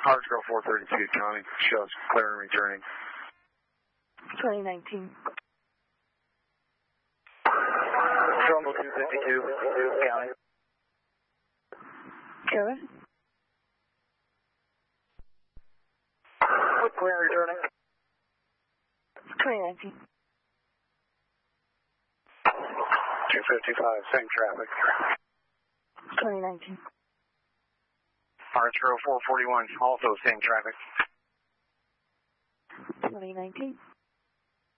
Hartsgrove 432 County shows clear and returning. 2019. Trumbull 252 County. Kevin? Clear and returning. 2019. 255, same traffic. 2019. Hartsgrove 441, also same traffic. 2019.